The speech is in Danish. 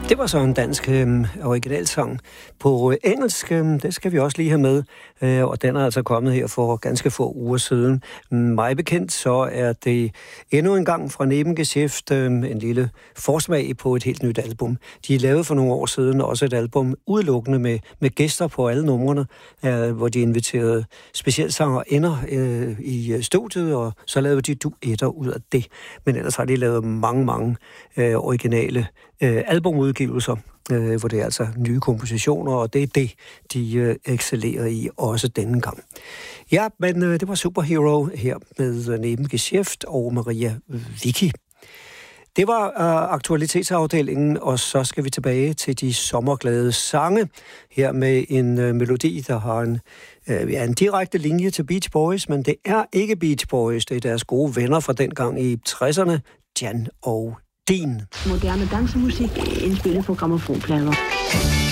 Det var så en dansk originalsang. På engelsk, det skal vi også lige have med, og den er altså kommet her for ganske få uger siden. Mig bekendt, så er det endnu en gang fra Nebengeschäft en lille forsmag på et helt nyt album. De lavede for nogle år siden også et album udelukkende med gæster på alle numrene, hvor de inviterede specialsangerinder i studiet, og så lavede de duetter ud af det. Men ellers har de lavet mange originale albumudgivelser, hvor det er altså nye kompositioner, og det er det, de excellerer i også denne gang. Ja, men det var Superhero her med Nebengeschäft og Maria Wicki. Det var aktualitetsafdelingen, og så skal vi tilbage til de sommerglade sange. Her med en melodi, der har en direkte linje til Beach Boys, men det er ikke Beach Boys, det er deres gode venner fra dengang i 60'erne, Jan og Dean. Moderne dansemusik indspillet på grammofonplader.